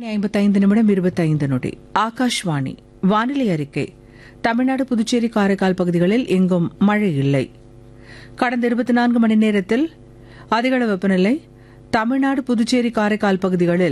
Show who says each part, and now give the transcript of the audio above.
Speaker 1: 55 ஆகாஷ்வாணி வானிலை அறிக்கை. தமிழ்நாடு, புதுச்சேரி, காரைக்கால் பகுதிகளில் எங்கும் மழை இல்லை. கடந்த 24 மணி நேரத்தில் அதிகளவு வெப்பநிலை தமிழ்நாடு, புதுச்சேரி, காரைக்கால் பகுதிகளில்